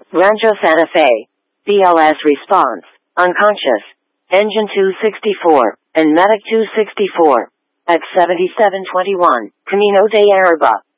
Rancho Santa Fe. BLS response. Unconscious. Engine 264. And Medic 264. At 7721. Camino de Araba.